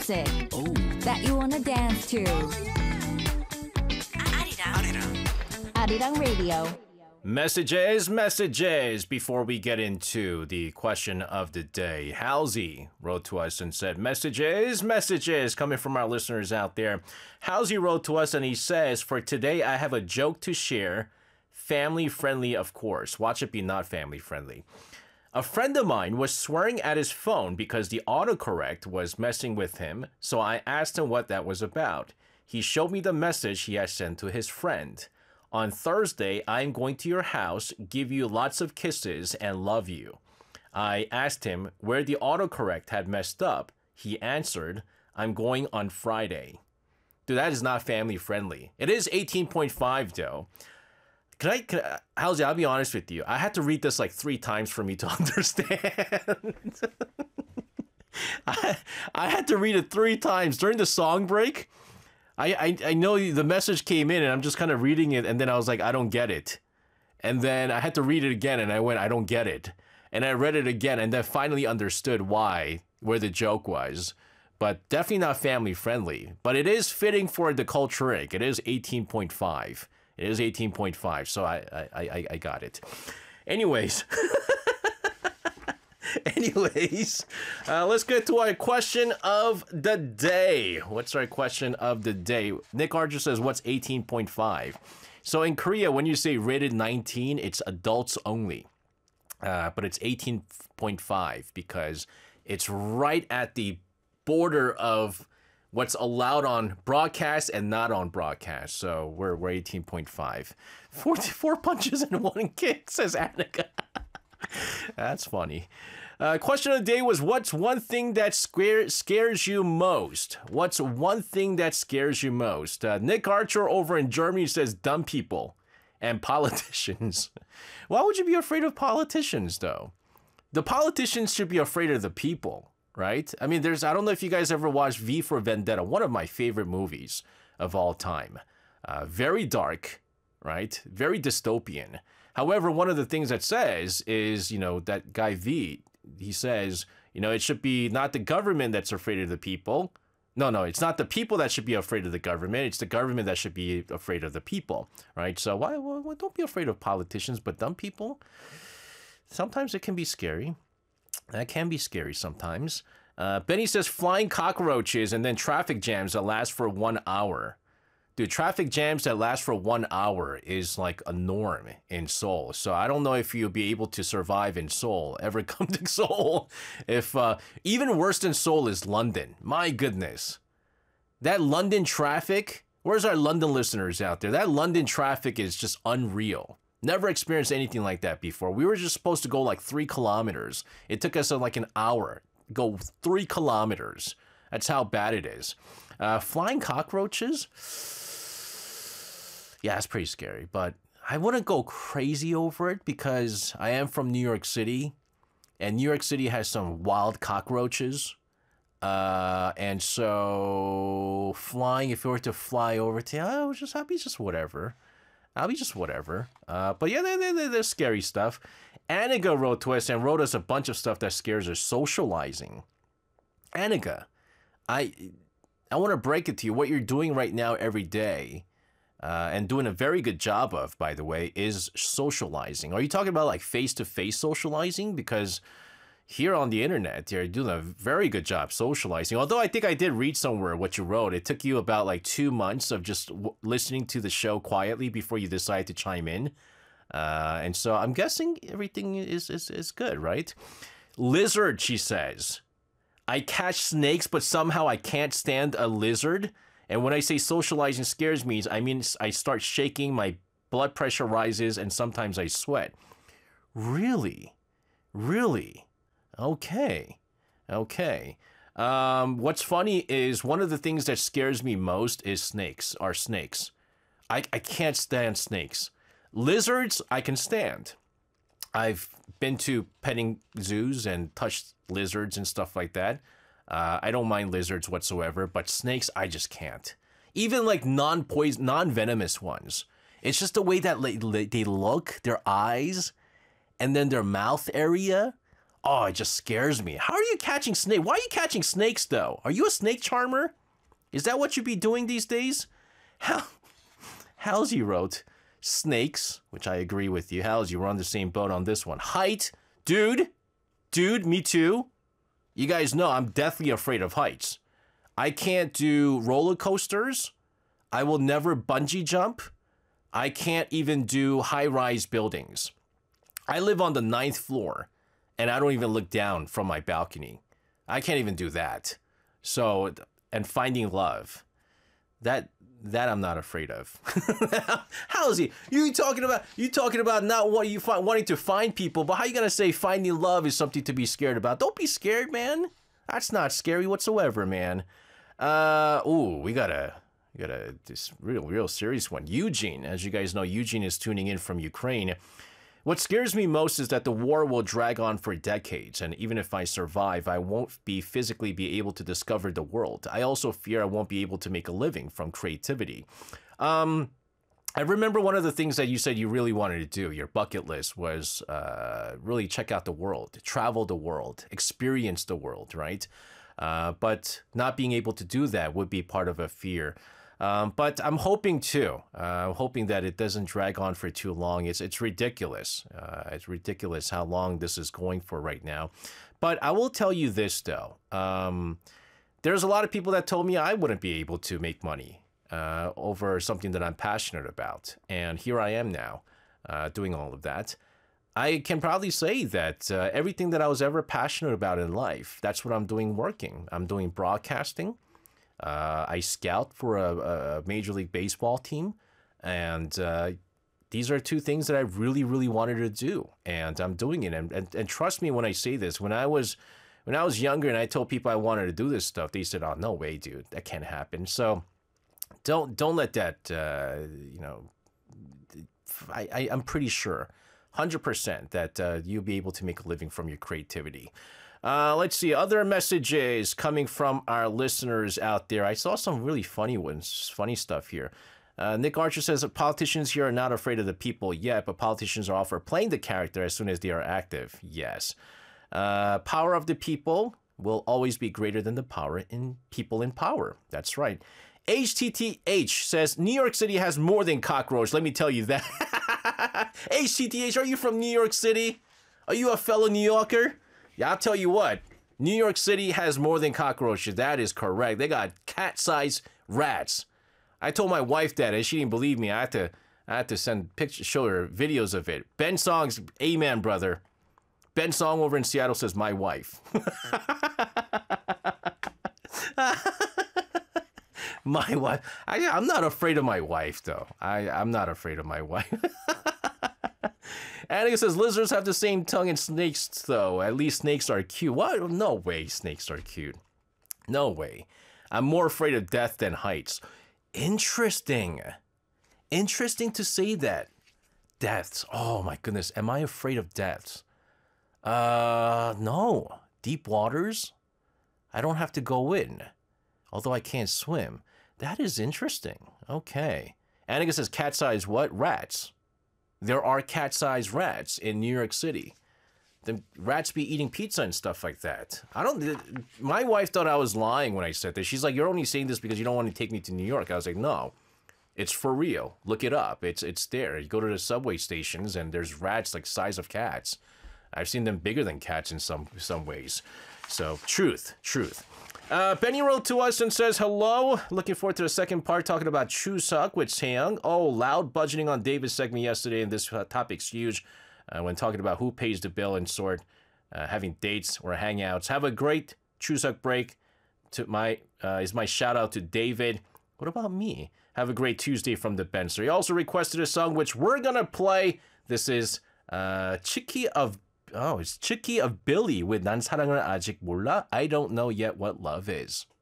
music that you wanna dance to. Arirang Radio. Messages before we get into the question of the day. Halsey wrote to us and said, messages coming from our listeners out there. Halsey wrote to us and he says, for today I have a joke to share. Family friendly, of course. Watch it be not family friendly. A friend of mine was swearing at his phone because the autocorrect was messing with him, so I asked him what that was about. He showed me the message he had sent to his friend. On Thursday, I'm going to your house, give you lots of kisses, and love you. I asked him where the autocorrect had messed up. He answered, I'm going on Friday. Dude, that is not family friendly. It is 18.5 though. Halsey, I'll be honest with you. I had to read this like 3 times for me to understand. I had to read it 3 times during the song break. I know the message came in and I'm just kind of reading it and then I was like, I don't get it. And then I had to read it again and I went, I don't get it. And I read it again and then finally understood where the joke was. But definitely not family friendly. But it is fitting for the culturic. It is 18.5. It is 18.5, so I got it. Anyways, let's get to our question of the day. What's our question of the day? Nick Archer says, what's 18.5? So in Korea, when you say rated 19, it's adults only. But it's 18.5 because it's right at the border of what's allowed on broadcast and not on broadcast. So we're 18.5. 44 punches and 1 kick, says Annika. That's funny. Question of the day was, what's one thing that scares you most? What's one thing that scares you most? Nick Archer over in Germany says dumb people and politicians. Why would you be afraid of politicians, though? The politicians should be afraid of the people. Right? I mean, I don't know if you guys ever watched V for Vendetta, one of my favorite movies of all time. Very dark, right? Very dystopian. However, one of the things that says is, that guy V, he says, it should be not the government that's afraid of the people. No, it's not the people that should be afraid of the government. It's the government that should be afraid of the people, right? So why don't be afraid of politicians, but dumb people? Sometimes it can be scary. That can be scary sometimes. Benny says flying cockroaches and then traffic jams that last for 1 hour. Dude, traffic jams that last for 1 hour is like a norm in Seoul. So I don't know if you'll be able to survive in Seoul, ever come to Seoul. If even worse than Seoul is London. My goodness. That London traffic, where's our London listeners out there? That London traffic is just unreal. Never experienced anything like that before. We were just supposed to go like 3 kilometers. It took us like an hour. Go 3 kilometers. That's how bad it is. Flying cockroaches? Yeah, it's pretty scary. But I wouldn't go crazy over it because I am from New York City. And New York City has some wild cockroaches. And so flying, if you were to fly over to, I'll be just whatever. But yeah, they're scary stuff. Annika wrote to us and wrote us a bunch of stuff that scares her. Socializing. Annika, I want to break it to you. What you're doing right now every day, and doing a very good job of, by the way, is socializing. Are you talking about like face-to-face socializing? Because here on the internet, you're doing a very good job socializing. Although I think I did read somewhere what you wrote. It took you about like 2 months of just listening to the show quietly before you decide to chime in. And so I'm guessing everything is good, right? Lizard, she says. I catch snakes, but somehow I can't stand a lizard. And when I say socializing scares me, I mean I start shaking, my blood pressure rises, and sometimes I sweat. Really? Okay. What's funny is one of the things that scares me most is snakes. I can't stand snakes. Lizards, I can stand. I've been to petting zoos and touched lizards and stuff like that. I don't mind lizards whatsoever, but snakes, I just can't. Even like non-venomous ones. It's just the way that they look, their eyes, and then their mouth area. Oh, it just scares me. How are you catching snake? Why are you catching snakes though? Are you a snake charmer? Is that what you be doing these days? Halsey wrote, snakes, which I agree with you. Halsey, we're on the same boat on this one. Height, dude, me too. You guys know I'm deathly afraid of heights. I can't do roller coasters. I will never bungee jump. I can't even do high-rise buildings. I live on the 9th floor, and I don't even look down from my balcony. I can't even do that. So, and finding love, that I'm not afraid of. How is he? You talking about not wanting to find people, but how you gonna say finding love is something to be scared about? Don't be scared, man. That's not scary whatsoever, man. We gotta this real serious one. Eugene, as you guys know, Eugene is tuning in from Ukraine. What scares me most is that the war will drag on for decades, and even if I survive, I won't physically be able to discover the world. I also fear I won't be able to make a living from creativity. I remember one of the things that you said you really wanted to do, your bucket list, was really check out the world, travel the world, experience the world, right? But not being able to do that would be part of a fear. But I'm hoping too. Hoping that it doesn't drag on for too long. It's ridiculous. It's ridiculous how long this is going for right now. But I will tell you this though. There's a lot of people that told me I wouldn't be able to make money over something that I'm passionate about, and here I am now, doing all of that. I can proudly say that everything that I was ever passionate about in life, that's what I'm doing working. I'm doing broadcasting. I scout for a Major League Baseball team, and these are two things that I really, really wanted to do, and I'm doing it. And trust me when I say this, when I was younger and I told people I wanted to do this stuff, they said, "Oh, no way, dude, that can't happen." So don't let that, I'm pretty sure, 100% that you'll be able to make a living from your creativity. Let's see, other messages coming from our listeners out there. I saw some really funny ones, funny stuff here. Nick Archer says that politicians here are not afraid of the people yet, but politicians are all for playing the character as soon as they are active. Yes. Power of the people will always be greater than the power in people in power. That's right. HTTH says, New York City has more than cockroach. Let me tell you that. HTTH, are you from New York City? Are you a fellow New Yorker? Yeah, I'll tell you what. New York City has more than cockroaches. That is correct. They got cat-sized rats. I told my wife that, and she didn't believe me. I had to send pictures, show her videos of it. Ben Song's, amen, brother. Ben Song over in Seattle says, my wife. My wife. I'm not afraid of my wife, though. I'm not afraid of my wife. Annika says, lizards have the same tongue as snakes, though. At least snakes are cute. What? No way snakes are cute. No way. I'm more afraid of death than heights. Interesting. Interesting to say that. Deaths. Oh, my goodness. Am I afraid of deaths? No. Deep waters? I don't have to go in. Although I can't swim. That is interesting. Okay. Annika says, cat-sized what? Rats. There are cat-sized rats in New York City. The rats be eating pizza and stuff like that. My wife thought I was lying when I said this. She's like, you're only saying this because you don't want to take me to New York. I was like, no, it's for real. Look it up. It's there. You go to the subway stations and there's rats like size of cats. I've seen them bigger than cats in some ways. So truth. Benny wrote to us and says, hello. Looking forward to the second part talking about Chuseok with Taeyang. Oh, loud budgeting on David's segment yesterday, and this topic's huge when talking about who pays the bill and sort, having dates or hangouts. Have a great Chuseok break. Is my shout out to David. What about me? Have a great Tuesday from the Benser. He also requested a song which we're gonna play. This is Chicky of Billy with 난 사랑을 아직 몰라. I don't know yet what love is.